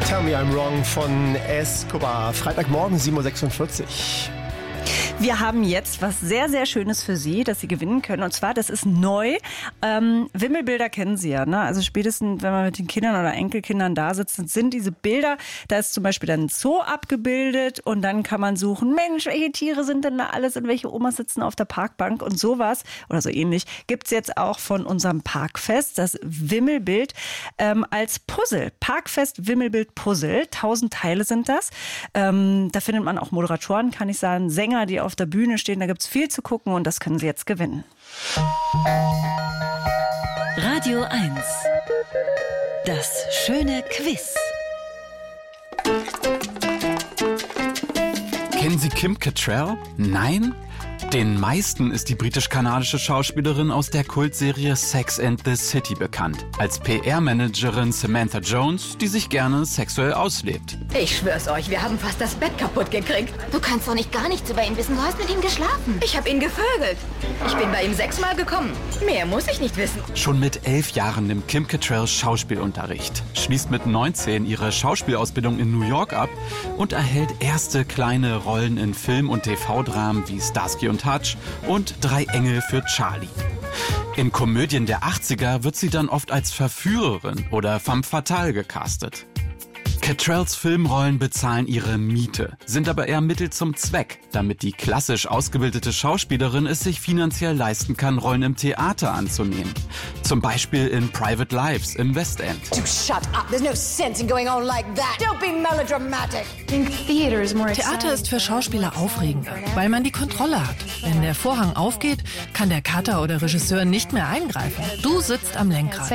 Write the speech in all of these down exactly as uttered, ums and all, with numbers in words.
Tell Me I'm Wrong von Escobar. Freitagmorgen, sieben Uhr sechsundvierzig. Wir haben jetzt was sehr, sehr Schönes für Sie, das Sie gewinnen können. Und zwar, das ist neu. Ähm, Wimmelbilder kennen Sie ja, ne? Also spätestens, wenn man mit den Kindern oder Enkelkindern da sitzt, sind diese Bilder, da ist zum Beispiel dann ein Zoo abgebildet und dann kann man suchen, Mensch, welche Tiere sind denn da alles und welche Omas sitzen auf der Parkbank und sowas oder so ähnlich gibt's jetzt auch von unserem Parkfest, das Wimmelbild ähm, als Puzzle. Parkfest Wimmelbild Puzzle, tausend Teile sind das. Ähm, da findet man auch Moderatoren, kann ich sagen, Sänger, die auf der Bühne stehen. Da gibt es viel zu gucken und das können Sie jetzt gewinnen. Radio eins. Das schöne Quiz. Kennen Sie Kim Cattrall? Nein? Den meisten ist die britisch-kanadische Schauspielerin aus der Kultserie Sex and the City bekannt. Als P R-Managerin Samantha Jones, die sich gerne sexuell auslebt. Ich schwör's euch, wir haben fast das Bett kaputt gekriegt. Du kannst doch nicht gar nichts über ihn wissen. Du hast mit ihm geschlafen. Ich hab ihn gevögelt. Ich bin bei ihm sechsmal gekommen. Mehr muss ich nicht wissen. Schon mit elf Jahren nimmt Kim Cattrall Schauspielunterricht, schließt mit neunzehn ihre Schauspielausbildung in New York ab und erhält erste kleine Rollen in Film- und T V-Dramen wie Starsky und Hutch und Drei Engel für Charlie. In Komödien der achtziger wird sie dann oft als Verführerin oder femme fatale gecastet. Cattralls Filmrollen bezahlen ihre Miete, sind aber eher Mittel zum Zweck, damit die klassisch ausgebildete Schauspielerin es sich finanziell leisten kann, Rollen im Theater anzunehmen. Zum Beispiel in Private Lives im West End. Do shut up. There's no sense in going on like that. Don't be melodramatic. Theater ist für Schauspieler aufregender, weil man die Kontrolle hat. Wenn der Vorhang aufgeht, kann der Cutter oder Regisseur nicht mehr eingreifen. Du sitzt am Lenkrad.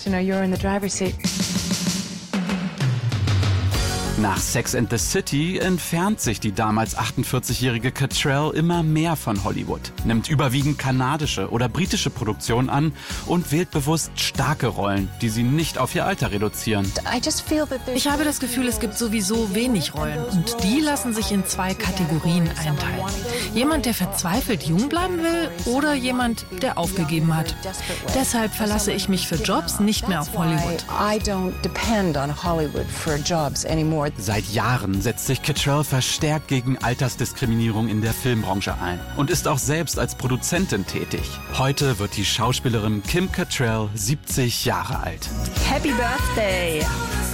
Nach Sex and the City entfernt sich die damals achtundvierzigjährige Cattrall immer mehr von Hollywood, nimmt überwiegend kanadische oder britische Produktionen an und wählt bewusst starke Rollen, die sie nicht auf ihr Alter reduzieren. Ich habe das Gefühl, es gibt sowieso wenig Rollen und die lassen sich in zwei Kategorien einteilen. Jemand, der verzweifelt jung bleiben will oder jemand, der aufgegeben hat. Deshalb verlasse ich mich für Jobs nicht mehr auf Hollywood. I don't depend on Hollywood for jobs anymore. Seit Jahren setzt sich Cattrall verstärkt gegen Altersdiskriminierung in der Filmbranche ein und ist auch selbst als Produzentin tätig. Heute wird die Schauspielerin Kim Cattrall siebzig Jahre alt. Happy Birthday,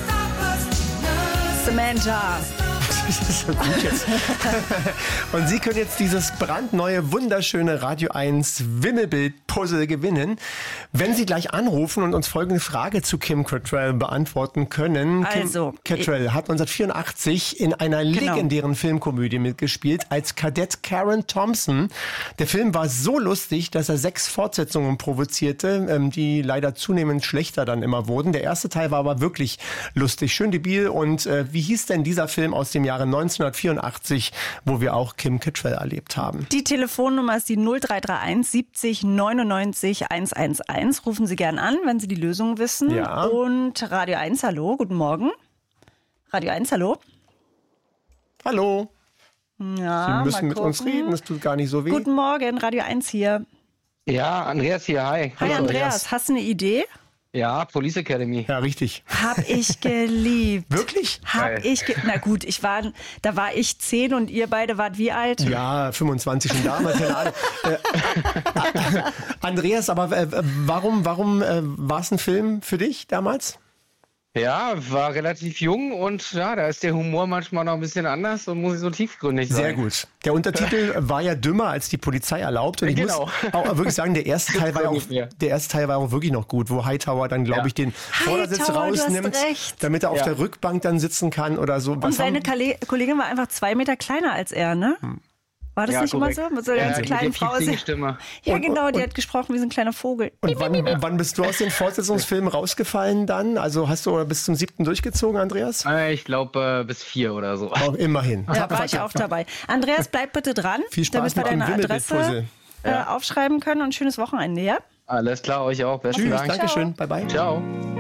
Samantha. Das ist so gut jetzt. Und Sie können jetzt dieses brandneue, wunderschöne Radio eins Wimmelbild-Puzzle gewinnen, wenn Sie gleich anrufen und uns folgende Frage zu Kim Cattrall beantworten können. Also, Kim Cattrall hat neunzehnhundertvierundachtzig in einer Genau. legendären Filmkomödie mitgespielt als Kadett Karen Thompson. Der Film war so lustig, dass er sechs Fortsetzungen provozierte, die leider zunehmend schlechter dann immer wurden. Der erste Teil war aber wirklich lustig, schön debil. Und äh, wie hieß denn dieser Film aus dem Jahre neunzehnhundertvierundachtzig, wo wir auch Kim Cattrall erlebt haben? Die Telefonnummer ist die null drei drei eins siebzig neunundneunzig hundertelf. Rufen Sie gern an, wenn Sie die Lösung wissen. Ja. Und Radio eins, hallo, guten Morgen. Radio eins, hallo. Hallo. Ja, Sie müssen mal mit uns gucken. reden, das tut gar nicht so weh. Guten Morgen, Radio eins hier. Ja, Andreas hier, hi. Hi Andreas, hast du eine Idee? Ja, Police Academy. Ja, richtig. Hab ich geliebt. Wirklich? Hab Geil. ich ge Na gut, ich war, da war ich zehn und ihr beide wart wie alt? Ja, fünfundzwanzig schon damals. keine Ahnung. äh, Andreas, aber äh, warum, warum äh, war es ein Film für dich damals? Ja, war relativ jung und ja, da ist der Humor manchmal noch ein bisschen anders und muss so tiefgründig sein. Sehr gut. Der Untertitel war ja dümmer als die Polizei erlaubt. Und ich Genau. muss auch wirklich sagen, der erste Teil war ja auch, ungefähr. der erste Teil war auch wirklich noch gut, wo Hightower dann, glaube Ja. ich, den Vordersitz Hightower, du hast rausnimmt, recht. damit er auf Ja. der Rückbank dann sitzen kann oder so. Und Was seine haben- Kale- Kollegin war einfach zwei Meter kleiner als er, ne? War das Ja, nicht korrekt. immer so? Mit so einer Ja, ganz mit kleinen der Frau. piepsigen Stimme. Ja, Und- genau, die und- hat gesprochen wie so ein kleiner Vogel. Und wann, wann bist du aus den Fortsetzungsfilmen rausgefallen dann? Also hast du bis zum siebten durchgezogen, Andreas? Äh, Ich glaube äh, bis vier oder so. Auch immerhin. Da war ich auch dabei. Andreas, bleib bitte dran, Viel Spaß damit wir mit dem deine Adresse Wimmelbild-Puzzle. äh, aufschreiben können und ein schönes Wochenende, ja? Alles klar, euch auch. Besten Tschüss, Dank. Dankeschön, bye bye. Ciao.